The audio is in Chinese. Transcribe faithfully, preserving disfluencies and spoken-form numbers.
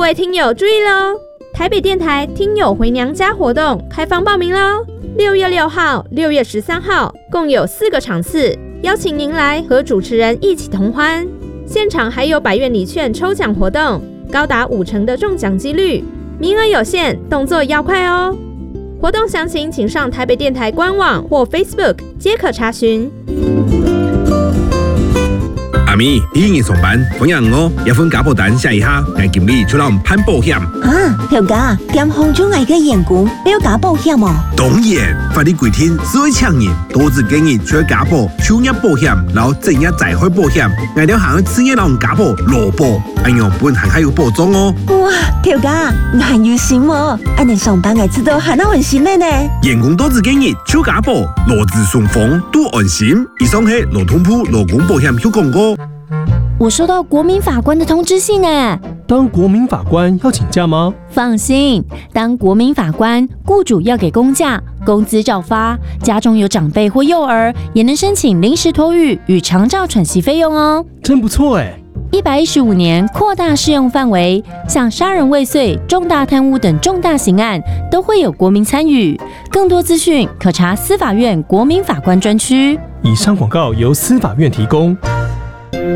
位听友注意喽！台北电台听友回娘家活动开放报名喽！六月六号、六月十三号共有四个场次，邀请您来和主持人一起同欢。现场还有百元礼券抽奖活动，高达五成的中奖几率，名额有限，动作要快哦！活动详情请上台北电台官网或 Facebook 皆可查询。 阿咪，你今日上班，分享哦，一份家保单写一下，让经理出让攀保险。 啊，条家，点红中爱个员工你要加保险哦？ 当然，法律规定，所有厂人多只建议除了家保、就业保险，然后正业灾害保险，挨了行职业让家保、劳保，哎呦，本行还有保障哦。 哇，条家，你很有心哦，安尼上班爱知道很安心的呢。 员工多只建议除家保，劳资双方都安心。以上是劳通部劳工保险有广告。 我收到国民法官的通知信呢。 当国民法官要请假吗？ 放心，当国民法官，雇主要给公假，工资照发，家中有长辈或幼儿，也能申请临时托育与长照喘息费用哦。 真不错哎！ 一百一十五年扩大适用范围，像杀人未遂、重大贪污等重大刑案都会有国民参与。更多资讯可查司法院国民法官专区。 以上广告由司法院提供。